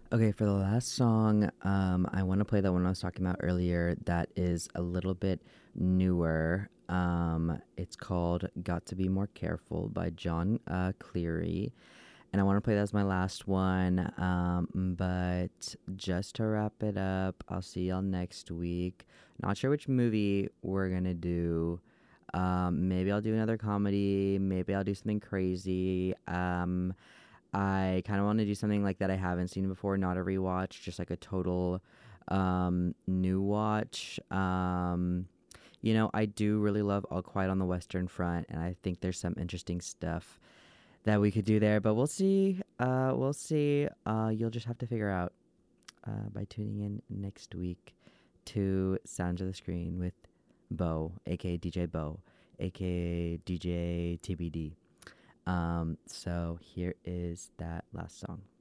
Okay, for the last song, I want to play the one I was talking about earlier that is a little bit newer. It's called Got to Be More Careful by John Cleary. And I want to play that as my last one. But just to wrap it up, I'll see y'all next week. Not sure which movie we're going to do. Maybe I'll do another comedy. Maybe I'll do something crazy. I kind of want to do something like that I haven't seen before, not a rewatch, just like a total new watch. I do really love All Quiet on the Western Front, and I think there's some interesting stuff that we could do there. But we'll see. We'll see. You'll just have to figure out by tuning in next week to Sounds of the Screen with Bo, aka DJ Bo, aka DJ TBD. So here is that last song.